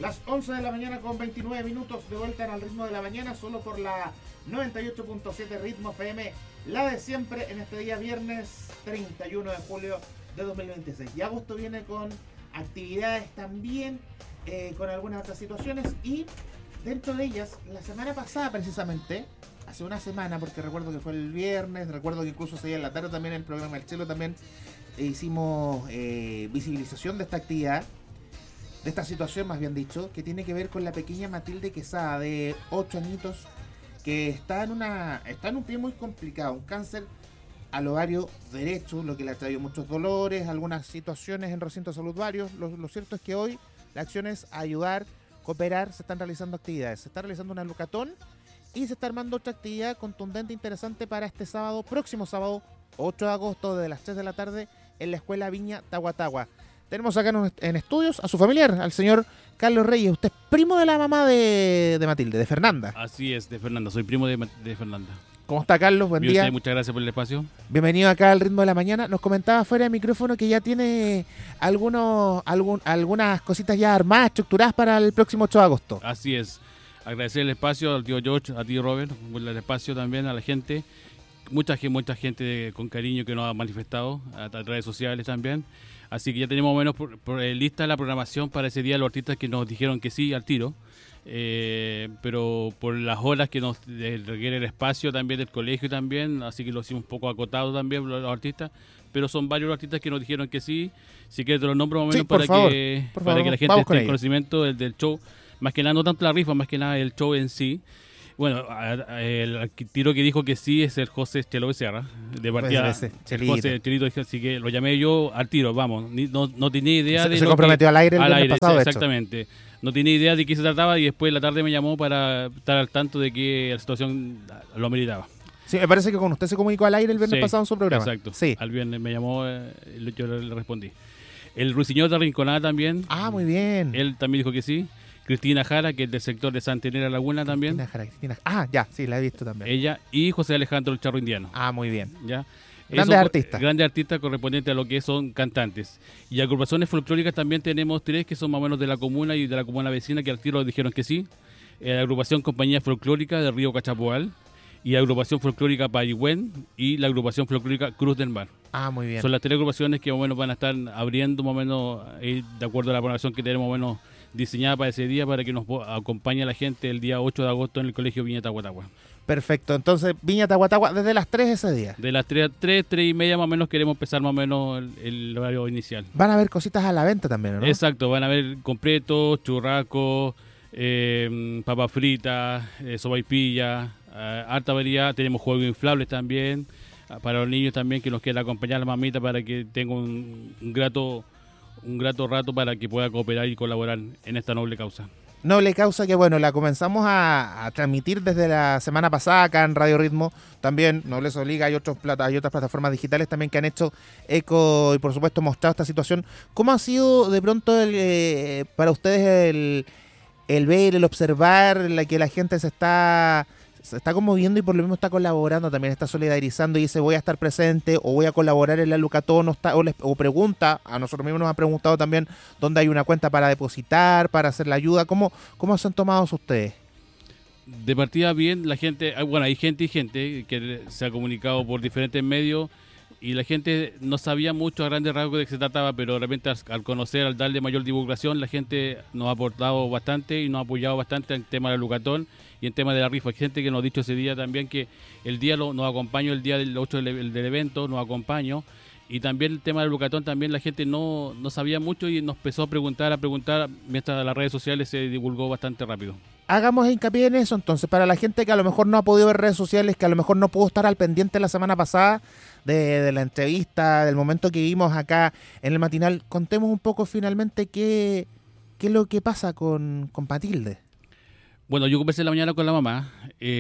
Las 11 de la mañana con 29 minutos, de vuelta en Al Ritmo de la Mañana, solo por la 98.7 Ritmo FM, la de siempre, en este día viernes 31 de julio de 2026. Y agosto viene con actividades también, con algunas otras situaciones, y dentro de ellas, la semana pasada precisamente, hace una semana, porque recuerdo que fue el viernes, recuerdo que incluso ese día en la tarde también en el programa El Chelo también hicimos visibilización de esta actividad, de esta situación más bien dicho, que tiene que ver con la pequeña Matilde Quesada, de 8 añitos, que está en un pie muy complicado, un cáncer al ovario derecho, lo que le ha traído muchos dolores, algunas situaciones en recintos de salud varios. Lo cierto es que hoy la acción es ayudar, cooperar, se están realizando actividades, se está realizando una lucatón y se está armando otra actividad contundente, interesante para este sábado, próximo sábado, 8 de agosto, desde las 3 de la tarde, en la Escuela Viña Tahuatahua. Tenemos acá en estudios a su familiar, al señor Carlos Reyes. Usted es primo de la mamá de Matilde, de Fernanda. Así es, de Fernanda, soy primo de Fernanda. ¿Cómo está, Carlos? Buen día. Muchas gracias por el espacio. Bienvenido acá al Ritmo de la Mañana. Nos comentaba fuera de micrófono que ya tiene algunas cositas ya armadas, estructuradas para el próximo 8 de agosto. Así es. Agradecer el espacio al tío George, a ti Robert, por el espacio también, a la gente. Mucha gente con cariño que nos ha manifestado, a redes sociales también. Así que ya tenemos más o menos lista la programación para ese día, los artistas que nos dijeron que sí al tiro. Pero por las horas que nos requiere el espacio también del colegio también, así que lo hicimos un poco acotado también los artistas, pero son varios los artistas que nos dijeron que sí. Si quieres te los nombro más o menos para que la gente esté en conocimiento del show, más que nada, no tanto la rifa, más que nada el show en sí. Bueno, el tiro que dijo que sí es el José Chelo Becerra, de partida. El José Chelito, así que lo llamé yo al tiro, vamos. No tenía idea de. Se comprometió al aire el viernes pasado, exactamente. No tenía idea de qué se trataba y después en la tarde me llamó para estar al tanto de que la situación lo ameritaba. Sí, me parece que con usted se comunicó al aire el viernes pasado en su programa. Exacto. Sí. Al viernes me llamó, yo le respondí. El Ruiseñor de Rinconada también. Ah, muy bien. Él también dijo que sí. Cristina Jara, que es del sector de Santenera Laguna también. Cristina Jara. Ah, ya, sí, la he visto también. Ella y José Alejandro el Charro Indiano. Ah, muy bien. ¿Ya? Grandes artistas. Grandes artistas correspondientes a lo que son cantantes. Y agrupaciones folclóricas también tenemos 3 que son más o menos de la comuna y de la comuna vecina, que al tiro dijeron que sí. La agrupación Compañía Folclórica de Río Cachapoal, y la agrupación folclórica Payigüén, y la agrupación folclórica Cruz del Mar. Ah, muy bien. Son las 3 agrupaciones que más o menos van a estar abriendo más o menos, de acuerdo a la programación que tenemos más o menos diseñada para ese día, para que nos acompañe la gente el día 8 de agosto en el Colegio Viña Tahuatahua. Perfecto, entonces Viña Tahuatahua desde las 3 ese día. De las 3 y media más o menos queremos empezar más o menos el horario inicial. Van a haber cositas a la venta también, ¿no? Exacto, van a haber completos, churrascos, papas fritas, sopaipilla, harta variedad. Tenemos juegos inflables también, para los niños también que nos quiera acompañar a la mamita para que tenga un grato rato para que pueda cooperar y colaborar en esta noble causa. Noble causa que, bueno, la comenzamos a transmitir desde la semana pasada acá en Radio Ritmo. También Nobleza Obliga, hay otras plataformas digitales también que han hecho eco y por supuesto mostrado esta situación. ¿Cómo ha sido de pronto para ustedes el ver, el observar que la gente se está conmoviendo y por lo mismo está colaborando, también está solidarizando y dice voy a estar presente o voy a colaborar en la lucatón o pregunta, a nosotros mismos nos han preguntado también dónde hay una cuenta para depositar, para hacer la ayuda? ¿Cómo se han tomado ustedes? De partida bien, la gente, bueno, hay gente que se ha comunicado por diferentes medios y la gente no sabía mucho a grandes rasgos de qué se trataba, pero de repente al conocer, al darle mayor divulgación, la gente nos ha aportado bastante y nos ha apoyado bastante en el tema de la lucatón y en tema de la rifa. Hay gente que nos ha dicho ese día también que el día nos acompañó, el día del 8 del evento, nos acompañó. Y también el tema del lucatón, también la gente no sabía mucho y nos empezó a preguntar, mientras las redes sociales se divulgó bastante rápido. Hagamos hincapié en eso entonces, para la gente que a lo mejor no ha podido ver redes sociales, que a lo mejor no pudo estar al pendiente la semana pasada de la entrevista, del momento que vimos acá en el matinal, contemos un poco finalmente qué es lo que pasa con Matilde. Bueno, yo conversé en la mañana con la mamá,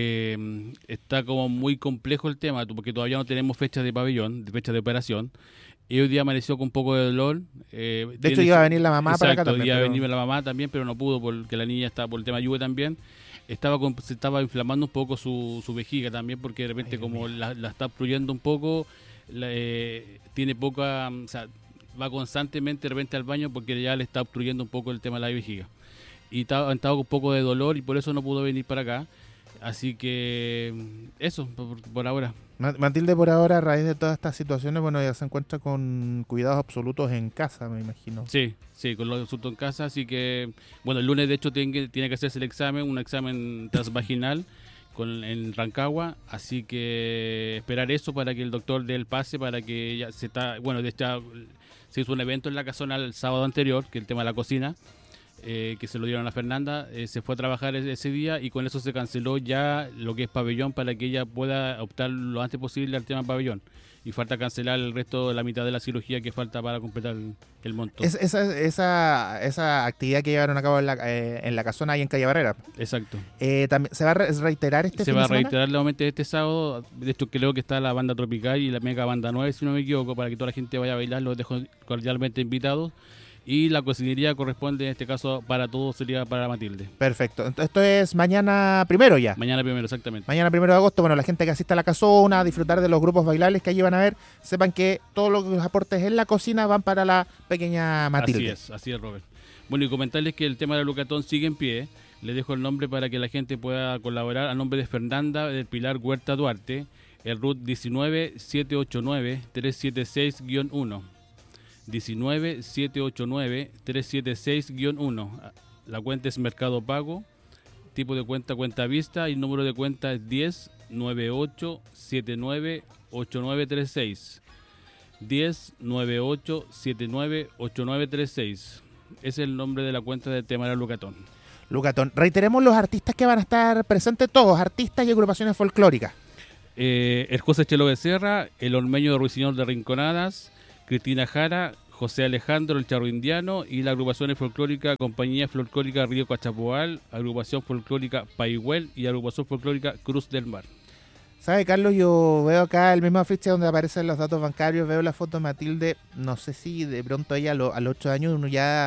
está como muy complejo el tema, porque todavía no tenemos fecha de pabellón, fecha de operación, y hoy día amaneció con un poco de dolor. De hecho iba a venir la mamá para acá también. Iba a venir la mamá también, pero no pudo porque la niña estaba por el tema de lluvia también. Se estaba inflamando un poco su vejiga también, porque de repente la está obstruyendo un poco, tiene poca, o sea, va constantemente de repente al baño porque ya le está obstruyendo un poco el tema de la vejiga. y ha estado con un poco de dolor y por eso no pudo venir para acá. Así que eso, por ahora. Matilde, por ahora, a raíz de todas estas situaciones, bueno, ya se encuentra con cuidados absolutos en casa, me imagino. Sí, con los asuntos en casa, así que, bueno, el lunes de hecho tiene que hacerse un examen transvaginal en Rancagua, así que esperar eso para que el doctor dé el pase, para que ya se hizo un evento en la casona el sábado anterior, que es el tema de la cocina, que se lo dieron a Fernanda, se fue a trabajar ese día y con eso se canceló ya lo que es pabellón para que ella pueda optar lo antes posible al tema pabellón. Y falta cancelar el resto de la mitad de la cirugía que falta para completar el monto. Esa actividad que llevaron a cabo en la casona y en Calle Barrera. Exacto. ¿También se va a reiterar este fin de semana? Se va a reiterar nuevamente este sábado. De hecho, creo que está la banda Tropical y la Mega Banda 9, si no me equivoco, para que toda la gente vaya a bailar. Los dejo cordialmente invitados. Y la cocinería corresponde, en este caso, para todos, sería para Matilde. Perfecto. Entonces, esto es mañana primero ya. Mañana primero, exactamente. Mañana 1 de agosto. Bueno, la gente que asista a la casona, a disfrutar de los grupos bailables que allí van a ver, sepan que todos los aportes en la cocina van para la pequeña Matilde. Así es, Robert. Bueno, y comentarles que el tema de la Lucatón sigue en pie. Les dejo el nombre para que la gente pueda colaborar a nombre de Fernanda del Pilar Huerta Duarte, el RUT 19-789-376-1. 19-789-376-1. La cuenta es Mercado Pago, tipo de cuenta vista y el número de cuenta es 10-98-79-8936. 10-98-79-8936. Ese es el nombre de la cuenta del tema de la Lucatón. Reiteremos los artistas que van a estar presentes, todos, artistas y agrupaciones folclóricas. El José Chelo Becerra, el Olmeño de Ruiseñor de Rinconadas, Cristina Jara, José Alejandro el Charro Indiano y la agrupación folclórica Compañía Folclórica Río Cachapoal, agrupación folclórica Paihuel y agrupación folclórica Cruz del Mar. ¿Sabe, Carlos? Yo veo acá el mismo afiche donde aparecen los datos bancarios, veo la foto de Matilde, no sé si de pronto ella a los 8 años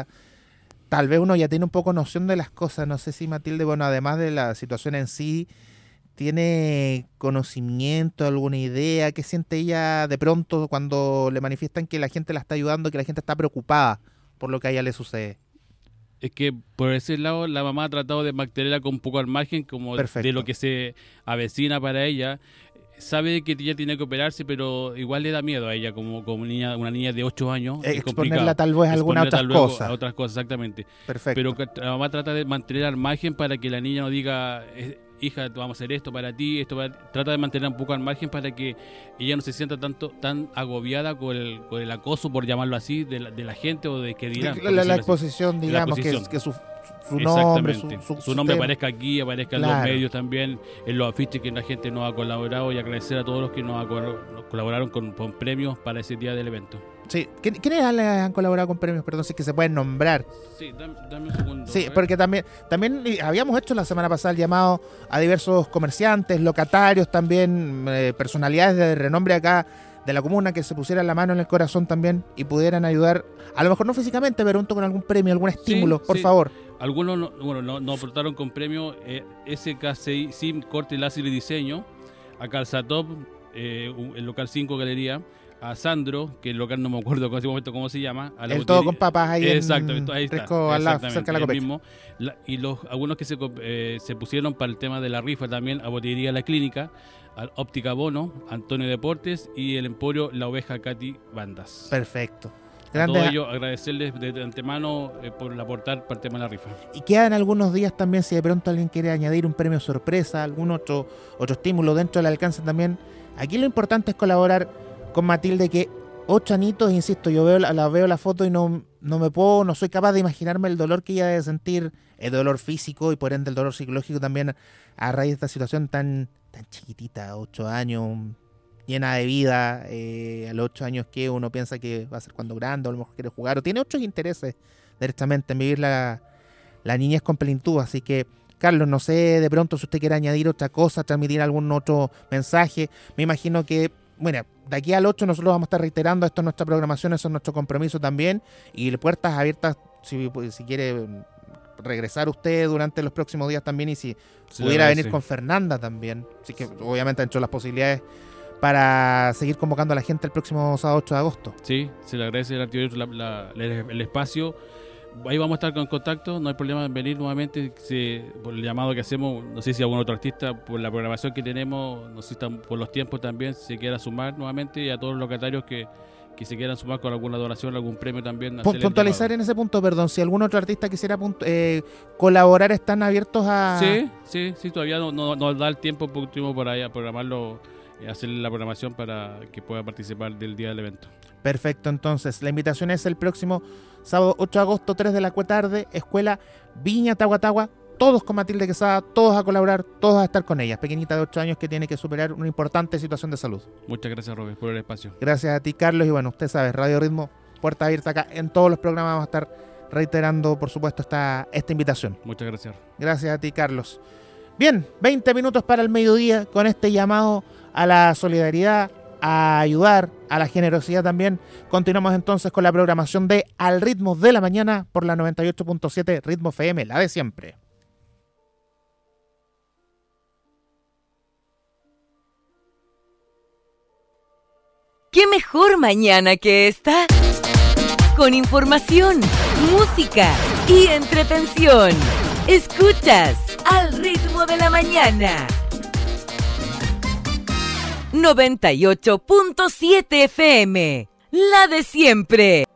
tal vez uno ya tiene un poco noción de las cosas, no sé si Matilde, bueno, además de la situación en sí, ¿tiene conocimiento, alguna idea? ¿Qué siente ella de pronto cuando le manifiestan que la gente la está ayudando, que la gente está preocupada por lo que a ella le sucede? Es que por ese lado la mamá ha tratado de mantenerla con un poco al margen como de lo que se avecina para ella. Sabe que ella tiene que operarse, pero igual le da miedo a ella como una niña de 8 años. Exponerla tal vez a alguna otra cosa. A otras cosas, exactamente. Perfecto. Pero la mamá trata de mantener al margen para que la niña no diga... hija, vamos a hacer esto para ti, trata de mantener un poco al margen para que ella no se sienta tan agobiada con el acoso, por llamarlo así, de la gente o de que dirán. La exposición, digamos, que su nombre, su nombre aparezca aquí, aparezca en los medios también, en los afiches que la gente nos ha colaborado, y agradecer a todos los que nos colaboraron con premios para ese día del evento. Sí, ¿quiénes han colaborado con premios? Perdón, si es que se pueden nombrar. Sí, dame un segundo. Sí, porque también habíamos hecho la semana pasada el llamado a diversos comerciantes, locatarios también, personalidades de renombre acá de la comuna que se pusieran la mano en el corazón también y pudieran ayudar, a lo mejor no físicamente, pero con algún premio, algún estímulo, por favor. Algunos no aportaron con premio SK Sim, Corte, Láser y Diseño, a Calzatop, el local 5 Galería, a Sandro, que el local no me acuerdo en ese momento cómo se llama. A la el Todo con Papas ahí exacto, ahí está, cerca de la Copecha. Y algunos que se pusieron para el tema de la rifa también, a Botillería La Clínica, a Óptica Bono, Antonio Deportes y el Emporio La Oveja Katy Bandas. Perfecto. A todos ellos agradecerles de antemano por aportar para el tema de la rifa. Y quedan algunos días también, si de pronto alguien quiere añadir un premio sorpresa, algún otro estímulo dentro del alcance también. Aquí lo importante es colaborar con Matilde, que 8 añitos, insisto, yo veo la foto y no soy capaz de imaginarme el dolor que ella debe sentir, el dolor físico y por ende el dolor psicológico también a raíz de esta situación tan chiquitita, 8 años, llena de vida. A los 8 años que uno piensa que va a ser cuando grande, o a lo mejor quiere jugar, o tiene otros intereses directamente en vivir la niñez con plenitud. Así que, Carlos, no sé de pronto si usted quiere añadir otra cosa, transmitir algún otro mensaje. Me imagino que, bueno, de aquí al 8 nosotros vamos a estar reiterando, esto es nuestra programación, eso es nuestro compromiso también, y puertas abiertas si quiere regresar usted durante los próximos días también, y si pudiera venir con Fernanda también, así que obviamente han hecho las posibilidades para seguir convocando a la gente el próximo sábado 8 de agosto. Sí, se le agradece el espacio. ahí vamos a estar con contacto, no hay problema en venir nuevamente, por el llamado que hacemos, no sé si algún otro artista, por la programación que tenemos, no sé si por los tiempos también, se quiera sumar nuevamente, y a todos los locatarios que se quieran sumar con alguna donación, algún premio también. Puntualizar en ese punto, perdón, si algún otro artista quisiera colaborar, ¿están abiertos a...? Sí, todavía no da el tiempo por último para programarlo, hacer la programación para que pueda participar del día del evento. Perfecto, entonces, la invitación es el próximo sábado 8 de agosto, 3 de la tarde, Escuela Viña Tahuatahua, todos con Matilde Quesada, todos a colaborar, todos a estar con ella, pequeñita de 8 años que tiene que superar una importante situación de salud. Muchas gracias, Robert, por el espacio. Gracias a ti, Carlos, y bueno, usted sabe, Radio Ritmo, puerta abierta acá, en todos los programas vamos a estar reiterando, por supuesto, esta invitación. Muchas gracias. Gracias a ti, Carlos. Bien, 20 minutos para el mediodía, con este llamado a la solidaridad, a ayudar, a la generosidad también. Continuamos entonces con la programación de Al Ritmo de la Mañana por la 98.7 Ritmo FM, la de siempre. ¿Qué mejor mañana que esta? Con información, música y entretención. Escuchas Al Ritmo de la Mañana. 98.7 FM, la de siempre.